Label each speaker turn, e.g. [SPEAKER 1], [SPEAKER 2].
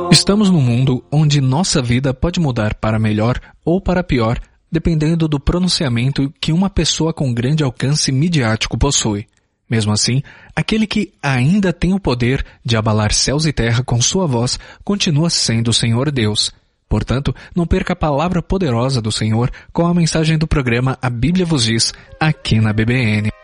[SPEAKER 1] Estamos num mundo onde nossa vida pode mudar para melhor ou para pior, dependendo do pronunciamento que uma pessoa com grande alcance midiático possui. Mesmo assim, aquele que ainda tem o poder de abalar céus e terra com sua voz continua sendo o Senhor Deus. Portanto, não perca a palavra poderosa do Senhor com a mensagem do programa A Bíblia Vos Diz, aqui na BBN.